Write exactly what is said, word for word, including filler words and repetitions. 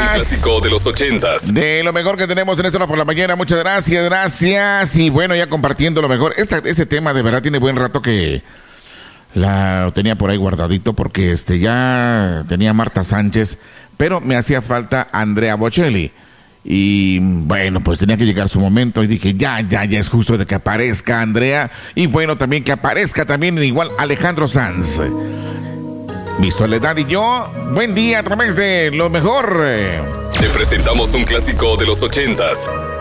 clásico de los ochentas. De lo mejor que tenemos en esta hora por la mañana. Muchas gracias, gracias. Y bueno, ya compartiendo lo mejor. Esta, este tema de verdad tiene buen rato que la tenía por ahí guardadito porque este ya tenía Marta Sánchez, pero me hacía falta Andrea Bocelli. Y bueno, pues tenía que llegar su momento y dije, ya, ya, ya es justo de que aparezca Andrea. Y bueno, también que aparezca también igual Alejandro Sanz. Mi Soledad y yo, buen día a través de lo mejor. Te presentamos un clásico de los ochentas.